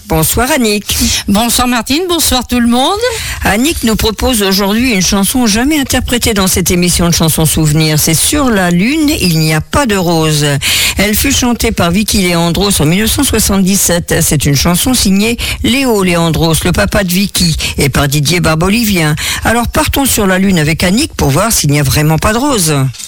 Bonsoir Annick. Bonsoir Martine, bonsoir tout le monde. Annick nous propose aujourd'hui une chanson jamais interprétée dans cette émission de chansons souvenirs. C'est Sur la Lune, il n'y a pas de rose. Elle fut chantée par Vicky Léandros en 1977. C'est une chanson signée Léo Léandros, le papa de Vicky, et par Didier Barbolivien. Alors partons sur la Lune avec Annick pour voir s'il n'y a vraiment pas de rose.